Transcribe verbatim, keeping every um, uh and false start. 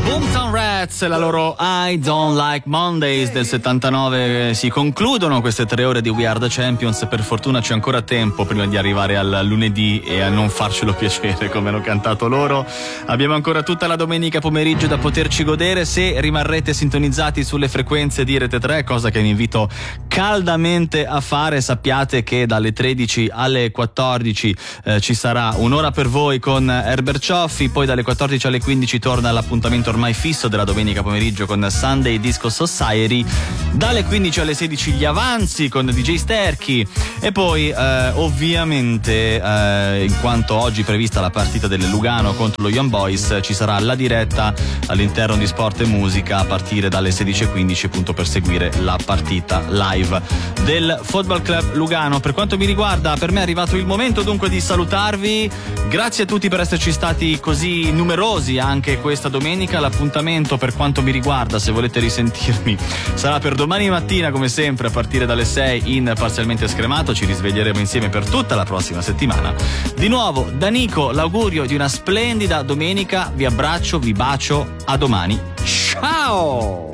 Boomtown Rats, la loro I Don't Like Mondays del settantanove. Si concludono queste tre ore di We Are The Champions. Per fortuna c'è ancora tempo prima di arrivare al lunedì e a non farcelo piacere come hanno cantato loro. Abbiamo ancora tutta la domenica pomeriggio da poterci godere se rimarrete sintonizzati sulle frequenze di Rete tre, cosa che vi invito caldamente a fare. Sappiate che dalle tredici alle quattordici eh, ci sarà un'ora per voi con Herbert Cioffi, poi dalle quattordici alle quindici torna l'appuntamento ormai fisso della domenica pomeriggio con Sunday Disco Society, dalle quindici alle sedici gli avanzi con D J Sterchi e poi eh, ovviamente eh, in quanto oggi è prevista la partita del Lugano contro lo Young Boys, ci sarà la diretta all'interno di Sport e Musica a partire dalle sedici e quindici appunto per seguire la partita live del Football Club Lugano. Per quanto mi riguarda, per me è arrivato il momento dunque di salutarvi. Grazie a tutti per esserci stati così numerosi anche questa domenica. L'appuntamento per quanto mi riguarda, se volete risentirmi, sarà per domani mattina come sempre a partire dalle sei in Parzialmente Scremato. Ci risveglieremo insieme per tutta la prossima settimana. Di nuovo da Nico l'augurio di una splendida domenica, vi abbraccio, vi bacio, a domani, ciao!